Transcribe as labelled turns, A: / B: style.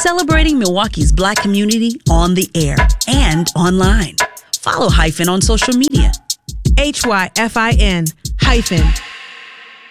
A: celebrating Milwaukee's Black community on the air and online. Follow Hyphen on social media.
B: HYFIN